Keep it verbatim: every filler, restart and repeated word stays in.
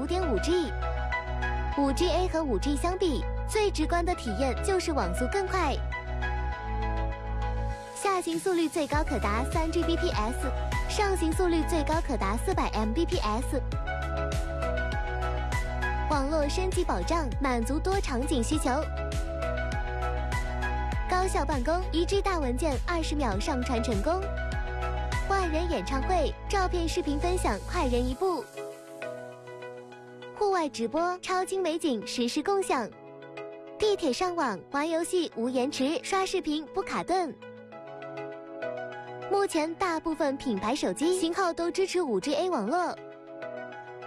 五点五 G。五 G A 和五 G 相比，最直观的体验就是网速更快。下行速率最高可达 三 G B P S， 上行速率最高可达 四百 M B P S。网络升级保障，满足多场景需求。高效办公，一 G 大文件二十秒上传成功。万人演唱会，照片、视频分享，快人一步。户外直播，超精美景实时共享。地铁上网，玩游戏无延迟，刷视频不卡顿。目前大部分品牌手机型号都支持 五 G A 网络，